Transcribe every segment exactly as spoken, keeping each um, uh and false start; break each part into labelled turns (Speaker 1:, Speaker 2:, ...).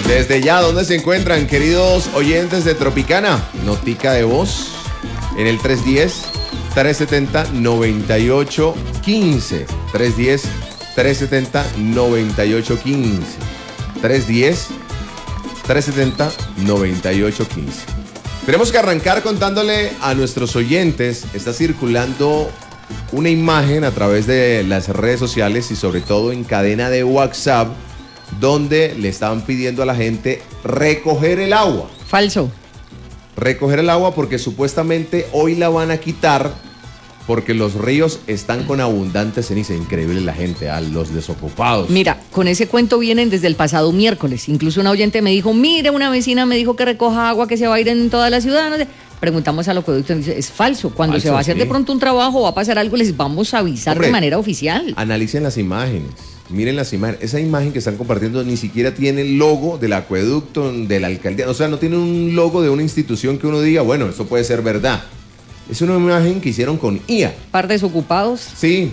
Speaker 1: Desde ya, ¿dónde se encuentran, queridos oyentes de Tropicana? Notica de voz en el tres uno cero, tres siete cero, nueve ocho uno cinco. tres uno cero, tres siete cero, nueve ocho uno cinco. tres uno cero, tres siete cero, nueve ocho uno cinco. Tenemos que arrancar contándole a nuestros oyentes, está circulando una imagen a través de las redes sociales y sobre todo en cadena de WhatsApp, donde le estaban pidiendo a la gente recoger el agua.
Speaker 2: Falso.
Speaker 1: Recoger el agua porque supuestamente hoy la van a quitar porque los ríos están con abundante ceniza. Increíble la gente, a los desocupados.
Speaker 2: Mira, con ese cuento vienen desde el pasado miércoles. Incluso una oyente me dijo, mire, una vecina me dijo que recoja agua que se va a ir en toda la ciudad, no sé. Preguntamos al acueducto y dice, es falso. Cuando falso, se va a hacer sí. de pronto un trabajo, va a pasar algo, les vamos a avisar Hombre, de manera oficial.
Speaker 1: Analicen las imágenes. Miren las imágenes. Esa imagen que están compartiendo ni siquiera tiene el logo del acueducto, de la alcaldía. O sea, no tiene un logo de una institución que uno diga, bueno, esto puede ser verdad. Es una imagen que hicieron con I A.
Speaker 2: Par desocupados.
Speaker 1: Sí.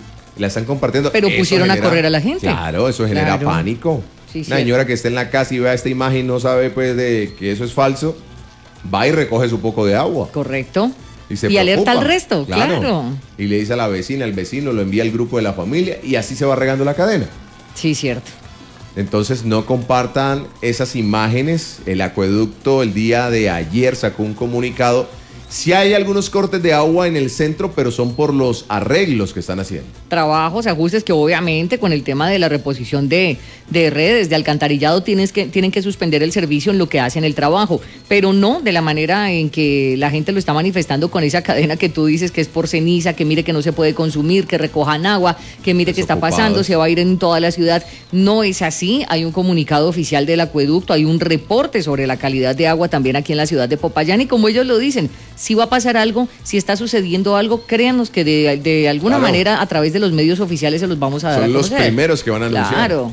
Speaker 1: La están compartiendo.
Speaker 2: Pero eso pusieron genera, a correr a la gente.
Speaker 1: Claro, eso genera claro. pánico. Sí, una señora que esté en la casa y vea esta imagen y no sabe pues de que eso es falso, va y recoge su poco de agua.
Speaker 2: Correcto.
Speaker 1: Y, se
Speaker 2: y alerta al resto, claro. claro.
Speaker 1: Y le dice a la vecina, al vecino, lo envía al grupo de la familia y así se va regando la cadena.
Speaker 2: Sí, cierto.
Speaker 1: Entonces no compartan esas imágenes. El acueducto el día de ayer sacó un comunicado. Sí hay algunos cortes de agua en el centro, pero son por los arreglos que están haciendo.
Speaker 2: Trabajos, ajustes que obviamente con el tema de la reposición de, de redes, de alcantarillado, tienes que, tienen que suspender el servicio en lo que hacen el trabajo, pero no de la manera en que la gente lo está manifestando con esa cadena que tú dices que es por ceniza, que mire que no se puede consumir, que recojan agua, que mire que está pasando, se va a ir en toda la ciudad. No es así, hay un comunicado oficial del acueducto, hay un reporte sobre la calidad de agua también aquí en la ciudad de Popayán y como ellos lo dicen, si va a pasar algo, si está sucediendo algo, créanos que de, de alguna claro. manera a través de los medios oficiales se los vamos a dar.
Speaker 1: Son
Speaker 2: a
Speaker 1: los primeros que van a anunciar.
Speaker 2: Claro.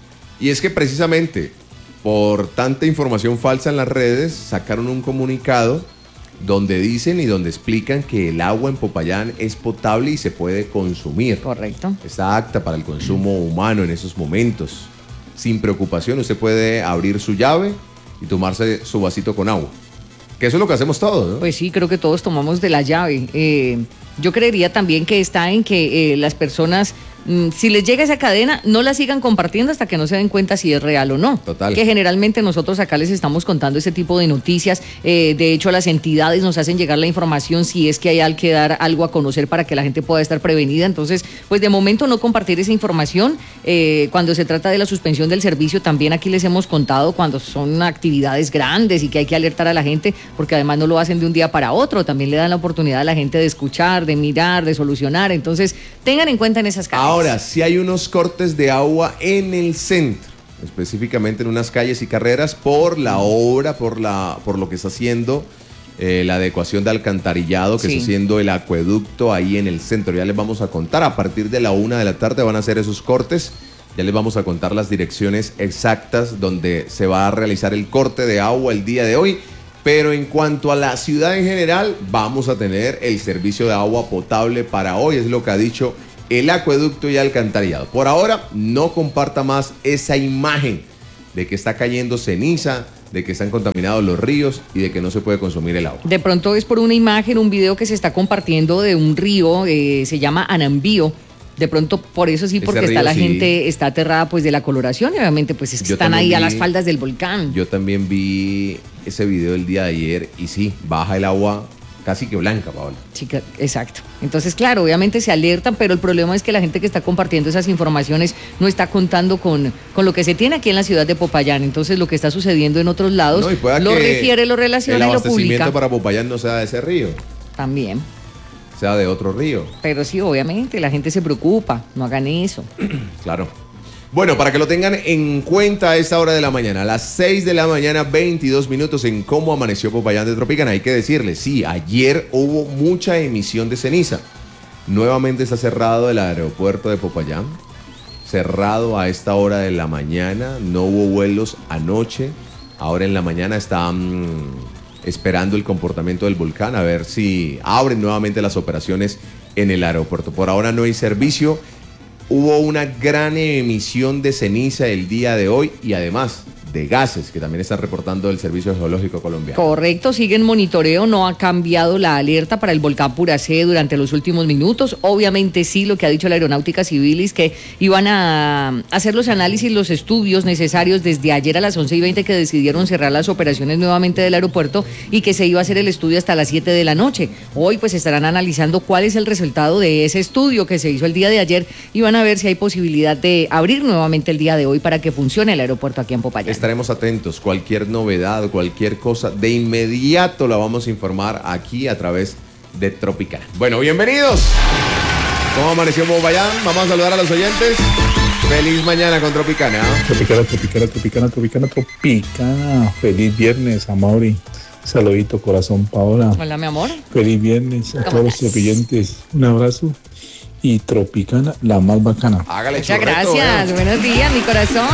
Speaker 1: Y es que precisamente por tanta información falsa en las redes sacaron un comunicado donde dicen y donde explican que el agua en Popayán es potable y se puede consumir.
Speaker 2: Correcto.
Speaker 1: Está apta para el consumo humano en esos momentos. Sin preocupación, usted puede abrir su llave y tomarse su vasito con agua. Que eso es lo que hacemos todos, ¿no?
Speaker 2: Pues sí, creo que todos tomamos de la llave. Eh, yo creería también que está en que eh, las personas, mmm, si les llega esa cadena, no la sigan compartiendo hasta que no se den cuenta si es real o no.
Speaker 1: Total.
Speaker 2: Que generalmente nosotros acá les estamos contando ese tipo de noticias. Eh, de hecho, las entidades nos hacen llegar la información si es que hay que dar algo a conocer para que la gente pueda estar prevenida. Entonces, pues de momento no compartir esa información. Eh, cuando se trata de la suspensión del servicio, también aquí les hemos contado cuando son actividades grandes y que hay que alertar a la gente, porque además no lo hacen de un día para otro. También le dan la oportunidad a la gente de escuchar, de mirar, de solucionar. Entonces, tengan en cuenta en esas calles.
Speaker 1: Ahora, si hay unos cortes de agua en el centro, específicamente en unas calles y carreras, por la obra, por, la, por lo que está haciendo eh, la adecuación de alcantarillado, que sí. está haciendo el acueducto ahí en el centro. Ya les vamos a contar, a partir de la una de la tarde van a hacer esos cortes. Ya les vamos a contar las direcciones exactas donde se va a realizar el corte de agua el día de hoy. Pero en cuanto a la ciudad en general, vamos a tener el servicio de agua potable para hoy, es lo que ha dicho el acueducto y alcantarillado. Por ahora, no comparta más esa imagen de que está cayendo ceniza, de que están contaminados los ríos y de que no se puede consumir el agua.
Speaker 2: De pronto es por una imagen, un video que se está compartiendo de un río, eh, se llama Anambío. De pronto, por eso sí, porque río, está la sí. gente, está aterrada pues de la coloración y obviamente pues es que yo están ahí vi, a las faldas del volcán.
Speaker 1: Yo también vi ese video el día de ayer y sí, baja el agua casi que blanca, Paola.
Speaker 2: Sí, exacto. Entonces, claro, obviamente se alertan, pero el problema es que la gente que está compartiendo esas informaciones no está contando con, con lo que se tiene aquí en la ciudad de Popayán. Entonces, lo que está sucediendo en otros lados no, lo refiere, lo relaciona y lo publica. El
Speaker 1: abastecimiento para Popayán no sea de ese río.
Speaker 2: También.
Speaker 1: Sea de otro río.
Speaker 2: Pero sí, obviamente, la gente se preocupa, no hagan eso.
Speaker 1: Claro. Bueno, para que lo tengan en cuenta a esta hora de la mañana, a las seis de la mañana, veintidós minutos en cómo amaneció Popayán de Tropicana. Hay que decirles, sí, ayer hubo mucha emisión de ceniza. Nuevamente está cerrado el aeropuerto de Popayán, cerrado a esta hora de la mañana, no hubo vuelos anoche, ahora en la mañana están esperando el comportamiento del volcán, a ver si abren nuevamente las operaciones en el aeropuerto. Por ahora no hay servicio. Hubo una gran emisión de ceniza el día de hoy y además de gases que también están reportando el Servicio Geológico Colombiano.
Speaker 2: Correcto, siguen monitoreo, no ha cambiado la alerta para el volcán Puracé durante los últimos minutos. Obviamente sí, lo que ha dicho la Aeronáutica Civil es que iban a hacer los análisis, los estudios necesarios desde ayer a las once y veinte que decidieron cerrar las operaciones nuevamente del aeropuerto y que se iba a hacer el estudio hasta las siete de la noche. Hoy pues estarán analizando cuál es el resultado de ese estudio que se hizo el día de ayer y van a ver si hay posibilidad de abrir nuevamente el día de hoy para que funcione el aeropuerto aquí en Popayán.
Speaker 1: Estaremos atentos, cualquier novedad, cualquier cosa, de inmediato la vamos a informar aquí a través de Tropicana. Bueno, bienvenidos. ¿Cómo amaneció Popayán? Vamos a saludar a los oyentes. Feliz mañana con Tropicana.
Speaker 3: Tropicana, Tropicana, Tropicana, Tropicana, Tropicana. Feliz viernes, Amaury. Saludito, corazón, Paola.
Speaker 2: Hola, mi amor.
Speaker 3: Feliz viernes a todos los tropillantes. Un abrazo. Y Tropicana, la más bacana.
Speaker 1: Hágale.
Speaker 2: Muchas
Speaker 1: chorreto,
Speaker 2: gracias.
Speaker 1: ¿eh?
Speaker 2: Buenos días, mi corazón.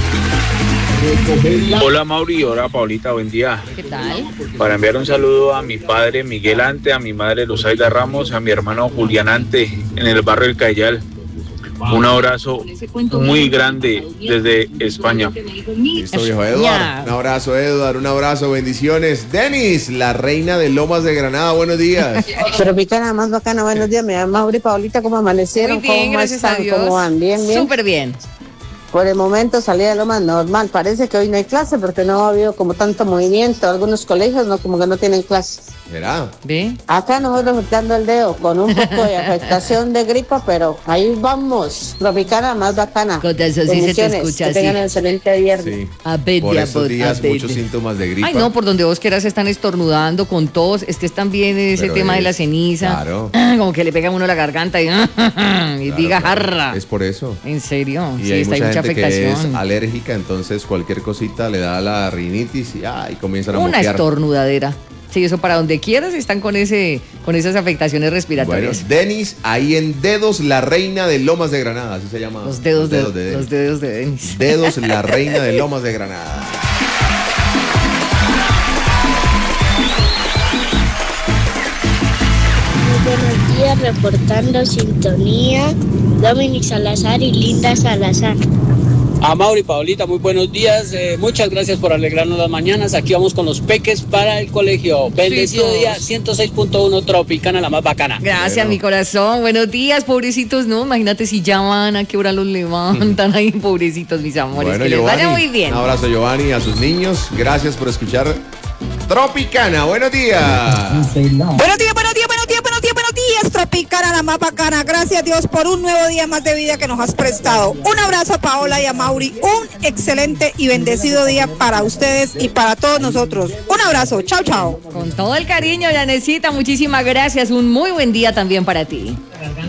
Speaker 4: Hola Mauri, hola Paulita, buen día.
Speaker 2: ¿Qué tal?
Speaker 4: Para enviar un saludo a mi padre Miguel Ante, a mi madre Luzaida Ramos, a mi hermano Julián Ante en el barrio El Cayal. Un abrazo muy grande desde España.
Speaker 1: Listo, viejo Eduardo. Un abrazo, Eduardo. Un abrazo, bendiciones. Denis, la reina de Lomas de Granada, buenos días.
Speaker 5: Tropicana, más bacana, buenos días. Mi mamá Mauri, Paulita, ¿cómo amanecieron?
Speaker 2: Muy bien,
Speaker 5: ¿Cómo
Speaker 2: gracias a
Speaker 5: están?
Speaker 2: Dios.
Speaker 5: ¿Cómo van? Bien, bien.
Speaker 2: Súper bien.
Speaker 5: Por el momento salí de lo más normal. Parece que hoy no hay clase porque no ha habido como tanto movimiento. Algunos colegios no, como que no tienen clases.
Speaker 1: ¿Será?
Speaker 2: ¿Ve?
Speaker 5: Acá nosotros dando el dedo con un poco de afectación de gripa, pero ahí vamos. Tropicana, más bacana.
Speaker 2: Con eso sí se te
Speaker 5: Bendiciones,
Speaker 2: escucha
Speaker 5: que
Speaker 2: así.
Speaker 5: tengan un excelente viernes.
Speaker 1: Sí.
Speaker 2: A ver,
Speaker 1: Por
Speaker 2: ya,
Speaker 1: estos
Speaker 2: pues,
Speaker 1: días
Speaker 2: a ver.
Speaker 1: muchos síntomas de gripa.
Speaker 2: Ay, no, por donde vos quieras están estornudando con tos. Es que es también ese
Speaker 1: Pero
Speaker 2: tema de
Speaker 1: es-
Speaker 2: la ceniza.
Speaker 1: claro.
Speaker 2: Como que le pega a uno la garganta y, y
Speaker 1: Claro,
Speaker 2: diga
Speaker 1: claro.
Speaker 2: jarra.
Speaker 1: Es por eso.
Speaker 2: En serio,
Speaker 1: Y
Speaker 2: sí,
Speaker 1: hay
Speaker 2: está
Speaker 1: mucha
Speaker 2: hay mucha
Speaker 1: gente que es
Speaker 2: afectación.
Speaker 1: alérgica, entonces cualquier cosita le da la rinitis y, ah, y comienzan a
Speaker 2: Una
Speaker 1: moquear.
Speaker 2: estornudadera. Sí, eso para donde quieras están con ese, con esas afectaciones
Speaker 1: Bueno,
Speaker 2: respiratorias.
Speaker 1: Denis, ahí en Dedos, la reina de Lomas de Granada, así se llama.
Speaker 2: los dedos, de,
Speaker 1: Denis.
Speaker 2: los dedos de Denis.
Speaker 1: Dedos, la reina de Lomas de Granada.
Speaker 6: Buenos días, reportando sintonía, Dominic Salazar y Linda Salazar.
Speaker 7: A Mauri, Paulita, muy buenos días. Eh, muchas gracias por alegrarnos las mañanas. Aquí vamos con los peques para el colegio. Bendecido
Speaker 2: todos.
Speaker 7: día, ciento seis punto uno Tropicana, la más bacana.
Speaker 2: Gracias,
Speaker 1: Bueno.
Speaker 2: mi corazón. Buenos días, pobrecitos. No, imagínate si ya van, a qué hora los levantan ahí, pobrecitos, mis amores.
Speaker 1: Bueno,
Speaker 2: que les vaya
Speaker 1: Giovanni,
Speaker 2: muy bien.
Speaker 1: un abrazo, Giovanni, a sus niños. Gracias por escuchar Tropicana. Buenos días.
Speaker 8: Buenos días, buenos días, buenos días, buenos días, buenos días, Tropicana, la más bacana. Gracias a Dios por un nuevo día más de vida que nos has prestado. Un abrazo a Paola y a Mauri. Un excelente y bendecido día para ustedes y para todos nosotros. Un abrazo. Chao, chao.
Speaker 2: Con todo el cariño, Yanecita, muchísimas gracias. Un muy buen día también para ti.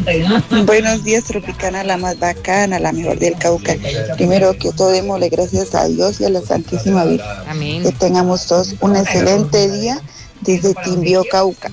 Speaker 9: Buenos días, Tropicana, la más bacana, la mejor del Cauca. Primero que todo, démosle gracias a Dios y a la Santísima Virgen.
Speaker 2: Amén.
Speaker 9: Que tengamos todos un excelente día desde Timbio, Cauca.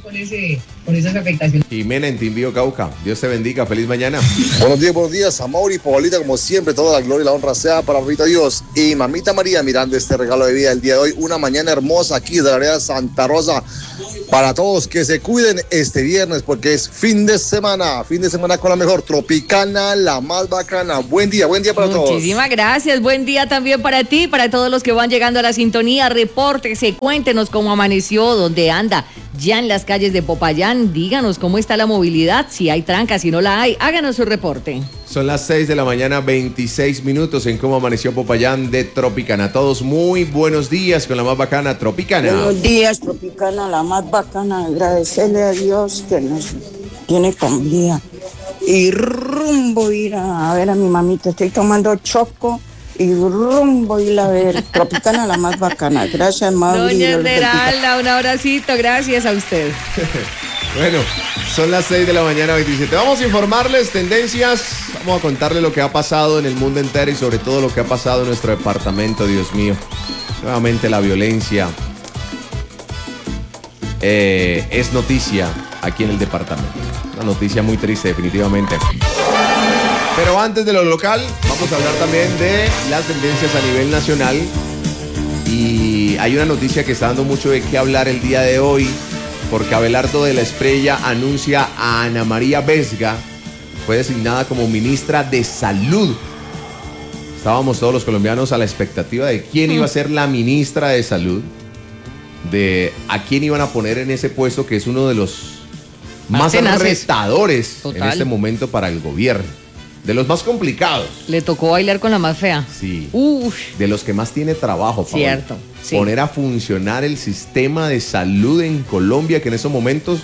Speaker 1: Jimena en Timbío, Cauca. Dios te bendiga. Feliz mañana.
Speaker 10: Buenos días, buenos días, a Mauri, Paulita, como siempre, toda la gloria y la honra sea para Papito Dios y Mamita María, mirando este regalo de vida del día de hoy, una mañana hermosa aquí de la área de Santa Rosa, para todos que se cuiden este viernes, porque es fin de semana, fin de semana con la mejor Tropicana, la más bacana. Buen día, buen día para todos.
Speaker 2: Muchísimas gracias. Buen día también para ti, para todos los que van llegando a la sintonía. Repórtese, cuéntenos cómo amaneció, dónde anda. Ya en las calles de Popayán, díganos cómo está la movilidad, si hay trancas, si no la hay, háganos su reporte.
Speaker 1: Son las seis de la mañana, veintiséis minutos en cómo amaneció Popayán de Tropicana. Todos muy buenos días con la más bacana Tropicana.
Speaker 5: Buenos días, Tropicana, la más bacana. Agradecerle a Dios que nos tiene con vida. Y rumbo ir a, a ver a mi mamita. Estoy tomando choco y rumbo ir a ver. Tropicana, la más bacana. Gracias, Mauri.
Speaker 2: Doña
Speaker 5: Dios les bendiga.
Speaker 2: Esmeralda, un abracito, gracias a usted.
Speaker 1: Bueno, son las seis de la mañana, veintisiete. Vamos a informarles tendencias, vamos a contarles lo que ha pasado en el mundo entero y sobre todo lo que ha pasado en nuestro departamento, Dios mío. Nuevamente la violencia eh, es noticia aquí en el departamento. Una noticia muy triste, definitivamente. Pero antes de lo local, vamos a hablar también de las tendencias a nivel nacional. Y hay una noticia que está dando mucho de qué hablar el día de hoy, porque Abelardo de la Espriella anuncia a Ana María Vesga, fue designada como ministra de Salud. estábamos todos los colombianos a la expectativa de quién iba a ser la ministra de Salud, de a quién iban a poner en ese puesto, que es uno de los más, más retadores Total. en este momento para el gobierno. De los más complicados.
Speaker 2: Le tocó bailar con la más fea.
Speaker 1: Sí.
Speaker 2: Uf.
Speaker 1: De los que más tiene trabajo, Paola.
Speaker 2: Cierto. Sí.
Speaker 1: Poner a funcionar el sistema de salud en Colombia, que en esos momentos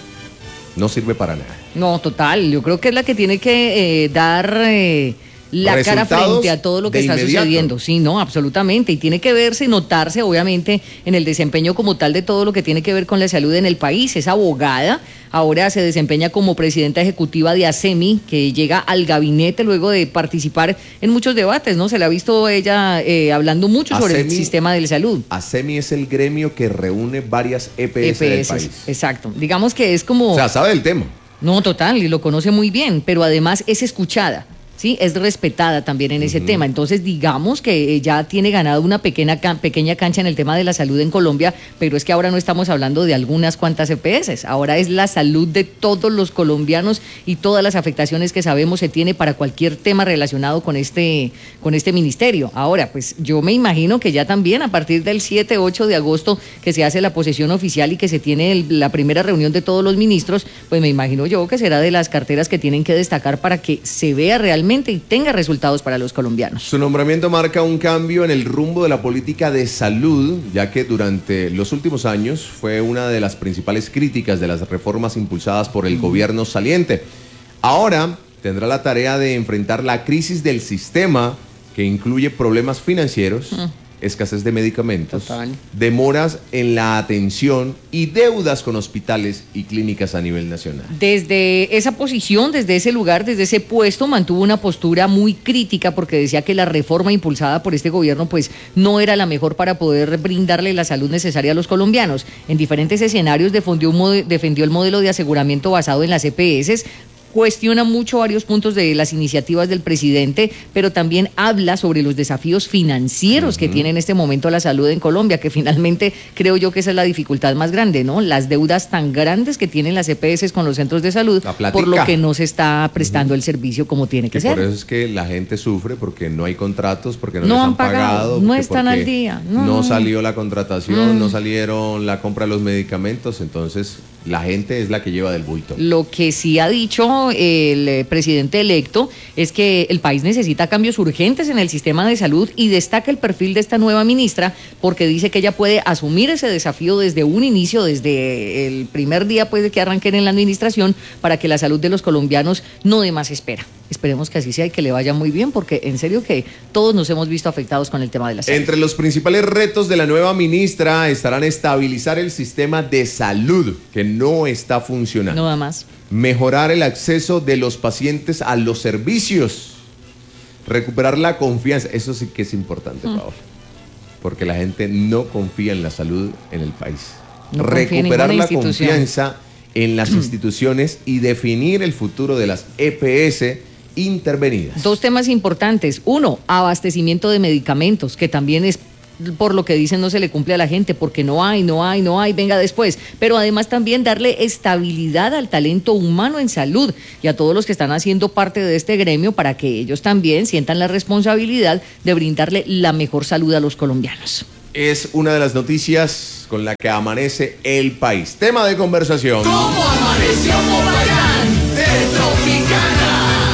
Speaker 1: no sirve para nada.
Speaker 2: No, total. Yo creo que es la que tiene que eh, dar eh, la cara frente a todo lo que está inmediato. sucediendo. Sí, no, absolutamente. Y tiene que verse y notarse, obviamente, en el desempeño como tal de todo lo que tiene que ver con la salud en el país. Es abogada. Ahora se desempeña como presidenta ejecutiva de ASEMI, que llega al gabinete luego de participar en muchos debates, ¿no? Se la ha visto ella eh, hablando mucho ASEMI, sobre el sistema de salud.
Speaker 1: ASEMI es el gremio que reúne varias E P S, E P S del país.
Speaker 2: Exacto. Digamos que es como...
Speaker 1: O sea, sabe del tema.
Speaker 2: No, total, y lo conoce muy bien, pero además es escuchada. Sí, es respetada también en ese uh-huh. tema. Entonces, digamos que ya tiene ganado una pequeña, pequeña cancha en el tema de la salud en Colombia, pero es que ahora no estamos hablando de algunas cuantas E P S, ahora es la salud de todos los colombianos y todas las afectaciones que sabemos se tiene para cualquier tema relacionado con este, con este ministerio. Ahora, pues yo me imagino que ya también a partir del siete, ocho de agosto, que se hace la posesión oficial y que se tiene el, la primera reunión de todos los ministros, pues me imagino yo que será de las carteras que tienen que destacar para que se vea realmente y tenga resultados para los colombianos.
Speaker 1: Su nombramiento marca un cambio en el rumbo de la política de salud, ya que durante los últimos años fue una de las principales críticas de las reformas impulsadas por el mm. gobierno saliente. Ahora tendrá la tarea de enfrentar la crisis del sistema, que incluye problemas financieros, mm. escasez de medicamentos, Total. demoras en la atención y deudas con hospitales y clínicas a nivel nacional.
Speaker 2: Desde esa posición, desde ese lugar, desde ese puesto, mantuvo una postura muy crítica porque decía que la reforma impulsada por este gobierno pues no era la mejor para poder brindarle la salud necesaria a los colombianos. En diferentes escenarios defendió, un defendió el modelo de aseguramiento basado en las E P S, cuestiona mucho varios puntos de las iniciativas del presidente, pero también habla sobre los desafíos financieros uh-huh. que tiene en este momento la salud en Colombia, que finalmente creo yo que esa es la dificultad más grande, ¿no? Las deudas tan grandes que tienen las E P S con los centros de salud, por lo que no se está prestando uh-huh. el servicio como tiene que, que ser.
Speaker 1: Por eso es que la gente sufre, porque no hay contratos, porque no,
Speaker 2: no
Speaker 1: les han,
Speaker 2: han pagado,
Speaker 1: pagado
Speaker 2: no están al día.
Speaker 1: No, no salió la contratación, mm. no salieron la compra de los medicamentos, entonces la gente es la que lleva del bulto.
Speaker 2: Lo que sí ha dicho el presidente electo es que el país necesita cambios urgentes en el sistema de salud y destaca el perfil de esta nueva ministra porque dice que ella puede asumir ese desafío desde un inicio, desde el primer día pues de que arranquen en la administración, para que la salud de los colombianos no dé más espera. Esperemos que así sea y que le vaya muy bien, porque en serio que todos nos hemos visto afectados con el tema de la salud.
Speaker 1: Entre los principales retos de la nueva ministra estarán estabilizar el sistema de salud, que no está funcionando.
Speaker 2: Nada más.
Speaker 1: Mejorar el acceso de los pacientes a los servicios. Recuperar la confianza. Eso sí que es importante, mm. Paola. Porque la gente no confía en la salud en el país.
Speaker 2: No
Speaker 1: Recuperar la confianza en las instituciones y definir el futuro de las E P S intervenidas.
Speaker 2: Dos temas importantes. Uno, abastecimiento de medicamentos, que también es por lo que dicen no se le cumple a la gente, porque no hay, no hay, no hay, venga después. Pero además también darle estabilidad al talento humano en salud y a todos los que están haciendo parte de este gremio para que ellos también sientan la responsabilidad de brindarle la mejor salud a los colombianos.
Speaker 1: Es una de las noticias con la que amanece el país. Tema de conversación.
Speaker 11: ¿Cómo amaneció Popayán de Tropicana?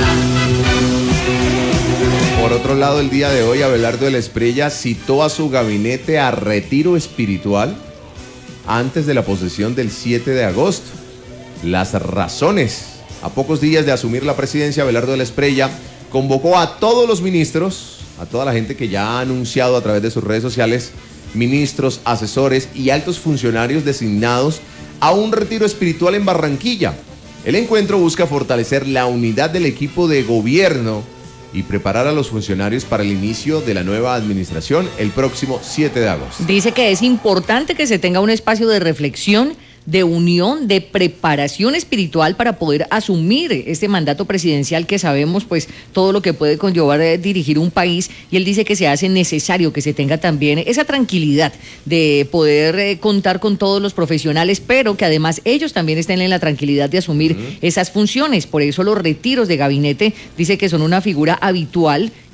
Speaker 1: Por otro lado, el día de hoy, Abelardo de la Espriella citó a su gabinete a retiro espiritual antes de la posesión del siete de agosto. Las razones. A pocos días de asumir la presidencia, Abelardo de la Espriella convocó a todos los ministros, a toda la gente que ya ha anunciado a través de sus redes sociales, ministros, asesores y altos funcionarios designados a un retiro espiritual en Barranquilla. El encuentro busca fortalecer la unidad del equipo de gobierno y preparar a los funcionarios para el inicio de la nueva administración el próximo siete de agosto.
Speaker 2: Dice que es importante que se tenga un espacio de reflexión, de unión, de preparación espiritual para poder asumir este mandato presidencial que sabemos pues todo lo que puede conllevar eh, dirigir un país, y él dice que se hace necesario que se tenga también esa tranquilidad de poder eh, contar con todos los profesionales, pero que además ellos también estén en la tranquilidad de asumir uh-huh. esas funciones. Por eso los retiros de gabinete dice que son una figura habitual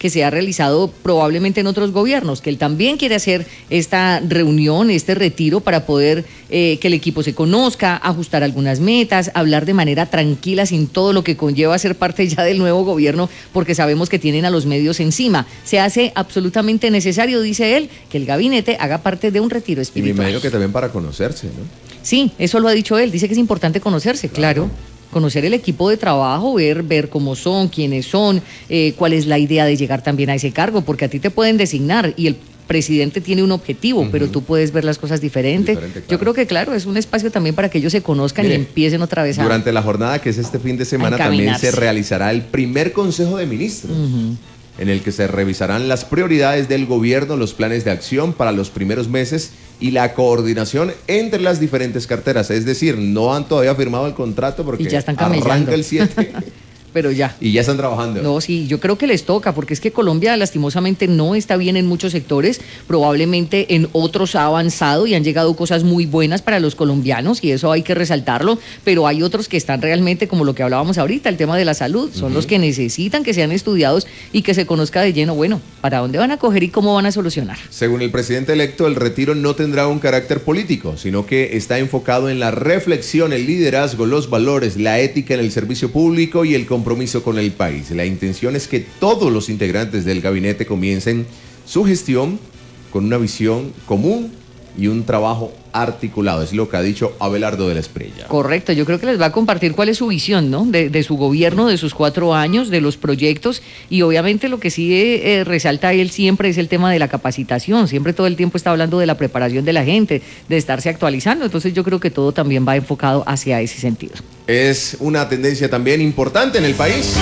Speaker 2: que se ha realizado probablemente en otros gobiernos, que él también quiere hacer esta reunión, este retiro para poder eh, que el equipo se conozca, ajustar algunas metas, hablar de manera tranquila sin todo lo que conlleva ser parte ya del nuevo gobierno, porque sabemos que tienen a los medios encima. Se hace absolutamente necesario, dice él, que el gabinete haga parte de un retiro espiritual.
Speaker 1: Y me imagino que también para conocerse, ¿no?
Speaker 2: Sí, eso lo ha dicho él, dice que es importante conocerse, claro. claro. Conocer el equipo de trabajo, ver, ver cómo son, quiénes son, eh, cuál es la idea de llegar también a ese cargo, porque a ti te pueden designar y el presidente tiene un objetivo, uh-huh. pero tú puedes ver las cosas diferentes. Diferente, claro. Yo creo que, claro, es un espacio también para que ellos se conozcan. Mire, y empiecen otra vez a...
Speaker 1: Durante la jornada que es este fin de semana también se realizará el primer Consejo de Ministros, uh-huh. en el que se revisarán las prioridades del gobierno, los planes de acción para los primeros meses y la coordinación entre las diferentes carteras. Es decir, no han todavía firmado el contrato porque
Speaker 2: y ya están
Speaker 1: arranca el siete.
Speaker 2: Pero ya.
Speaker 1: Y ya están trabajando.
Speaker 2: No, sí, yo creo que les toca, porque es que Colombia lastimosamente no está bien en muchos sectores, probablemente en otros ha avanzado y han llegado cosas muy buenas para los colombianos y eso hay que resaltarlo, pero hay otros que están realmente, como lo que hablábamos ahorita, el tema de la salud, son uh-huh. los que necesitan que sean estudiados y que se conozca de lleno, bueno, para dónde van a coger y cómo van a solucionar.
Speaker 1: Según el presidente electo, el retiro no tendrá un carácter político, sino que está enfocado en la reflexión, el liderazgo, los valores, la ética en el servicio público y el compromiso compromiso con el país. La intención es que todos los integrantes del gabinete comiencen su gestión con una visión común y un trabajo articulado. Es lo que ha dicho Abelardo de la Espriella.
Speaker 2: Correcto, yo creo que les va a compartir cuál es su visión, ¿no? De, de su gobierno, de sus cuatro años, de los proyectos y obviamente lo que sí eh, resalta él siempre es el tema de la capacitación. Siempre todo el tiempo está hablando de la preparación de la gente, de estarse actualizando. Entonces yo creo que todo también va enfocado hacia ese sentido.
Speaker 1: Es una tendencia también importante en el país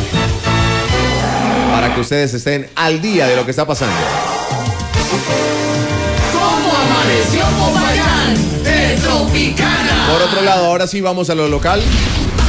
Speaker 1: para que ustedes estén al día de lo que está pasando.
Speaker 11: ¿Cómo amaneció Popayán? De Tropicana.
Speaker 1: Por otro lado, ahora sí vamos a lo local.